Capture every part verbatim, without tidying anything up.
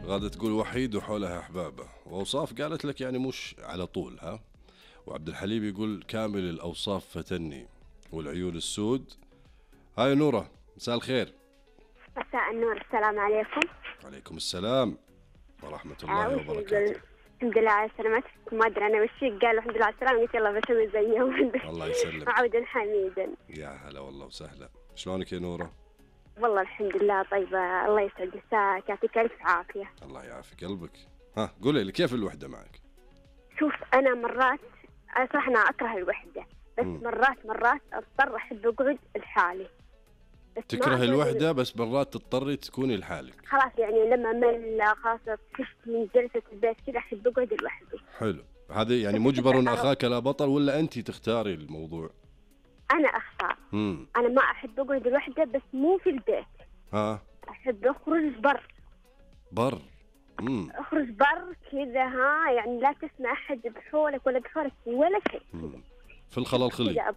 غادة تقول وحيد وحولها أحبابه، وأوصاف قالت لك يعني مش على طول ها. وعبد الحليم يقول كامل الأوصاف فتني والعيون السود. هاي نورة، مساء الخير. مساء النور، السلام عليكم. وعليكم السلام ورحمة الله آه وبركاته. الحمد لله على سلامتك. ما أدري أنا وش قال الحمد لله على السلامة، قلت يلا بسوي زيهم. الله يسلمك. عودا حميدا. يا هلا والله وسهلا، شلونك يا نورة؟ والله الحمد لله طيبة، الله يسعد مساك، يعطيك ألف عافية. الله يعافي قلبك. ها قولي لي كيف الوحدة معك؟ شوف أنا مرات أنا صراحة أنا أكره الوحدة، بس مم. مرات مرات أضطر أحب أقعد لحالي. بس ما تكره أقعد- الوحدة بس مرات تضطري تكوني لحالك. خلاص يعني لما مل خلاص كشت من جلسة البيت كذا أحب أقعد لوحدي. حلو، هذا يعني مجبر أخاك لا بطل ولا أنت تختاري الموضوع؟ أنا أختار. امم أنا ما أحب أقعد لوحدي بس مو في البيت، ها أحب أخرج بر. بر. امم اخرج بر كذا، ها يعني لا تسمع احد بحولك ولا بحولك ولا شيء. في الخلا الخلي. كذا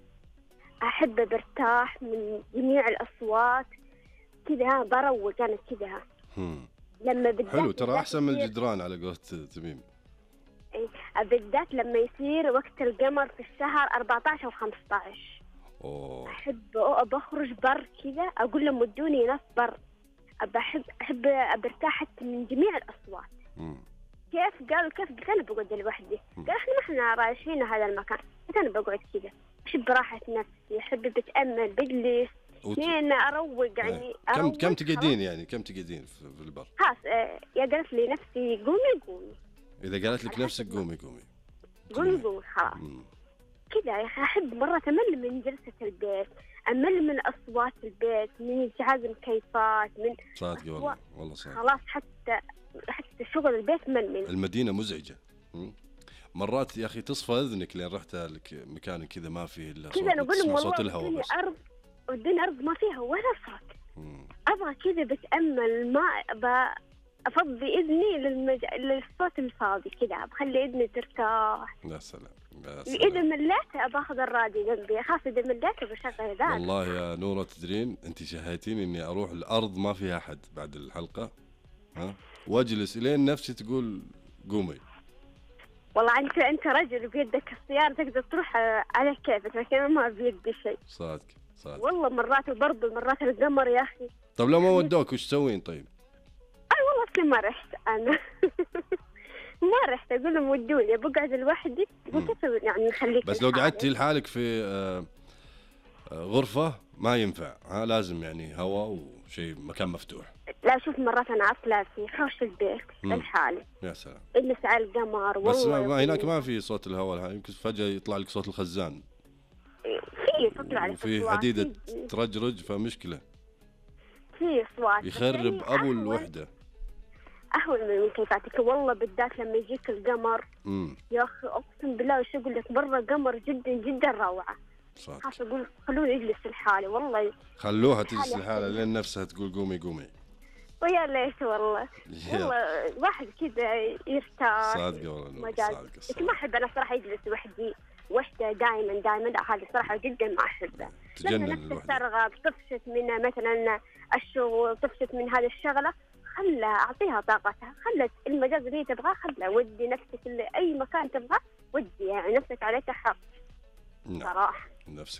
احب برتاح من جميع الاصوات كذا، ها بروق انا كذا. ها مم. لما بالذات حلو، ترى بالذات احسن من يصير- الجدران على قولة تميم. إيه، بالذات لما يصير وقت القمر في الشهر أربعة عشر او خمسة عشر اوه احب بخرج بر كذا، اقول لهم ودوني ناس بر. أبى احب احب برتاح حتى من جميع الاصوات. مم. كيف قالوا كيف؟ قلت انا بقعد لوحدي. قال احنا ما احنا رايحين هذا المكان، قلت انا بقعد كذا، احب راحة نفسي، احب بتأمل بجلس وت... اثنين اروق يعني إيه. أروق. كم كم تقعدين يعني كم تقعدين في, في البر؟ خلاص آه، يا قالت لي نفسي قومي قومي اذا قالت لك نفسك قومي قومي قومي قومي خلاص مم. كذا. يا اخي احب مرة امل من جلسة البيت، امل من اصوات البيت، من جهاز المكيفات، من صادقة والله والله صادقة. خلاص حتى حتى شغل البيت مل منه. المدينة مزعجة. مم. مرات يا اخي تصفى اذنك لين رحت لك مكان كذا ما فيه الا كذا صوت، نقول لهم تسمع والله صوت الهواء ودوني بس. ارض ودوني ارض ما فيها ولا صوت. مم. ابغى كذا بتامل، ما ابى افضي اذني للمج... للصوت الفاضي كذا، بخلي اذني ترتاح. يا سلام يا اذا سلام. مليت ابى اخذ الراديو جنبي، اخاف اذا مليت بشغل ذا. والله يا نورة تدرين انت شهيتيني اني اروح الارض ما فيها احد بعد الحلقة، ها، واجلس الين نفسي تقول قومي. والله انت انت رجل بيدك السيارة تقدر تروح على كيفك، لكن أنا ما بيدي شيء. صادق صادق. والله مرات برضو مرات القمر يا اخي. طب لو ما ودوك وش تسوين طيب؟ اي والله أصلاً ما رحت انا. ما رحت اقول لهم ودوني بقعد لوحدي. قلت يعني نخليك بس لو لحالك. قعدتي لحالك في آه، آه، غرفة ما ينفع، ها، لازم يعني هواء وشيء مكان مفتوح. لا شوف مرات انا اطلع في حوش البيت مم. لحالي، يا سلام. اجلس على القمر. بس والله ما هناك يطير. ما في صوت الهواء، ها، يمكن فجأة يطلع لك صوت الخزان في تطلع لك وفي أصوات، حديدة في- ترجرج، فمشكلة في اصوات. بس يخرب يعني ابو أهون- الوحدة. اهون من كيفاتك والله، بالذات لما يجيك القمر. امم يا اخي اقسم بالله وش اقول لك، برا قمر جدا جدا روعه. صادق. خاصة اقول خلوني اجلس لحالي والله. خلوها تجلس حالي لحالها أحسن. لين نفسها تقول قومي قومي. ويا ليت والله. والله واحد كذا يرتاح. صادقة والله نور، مجال. صادقة لكن صادقة. ما احب انا صراحه اجلس وحدي وحده دائما دائما، لا هذه صراحه جدا ما احبها. تجنن لما نفسك الوحدة. ترغب طفشت من مثلا الشغل، طفشت من هذه الشغله، خلها اعطيها طاقتها، خلت المجال اللي هي تبغاه خلها، ودي نفسك لاي مكان تبغاه، ودي يعني نفسك عليك حق نعم. صراحه. نفسك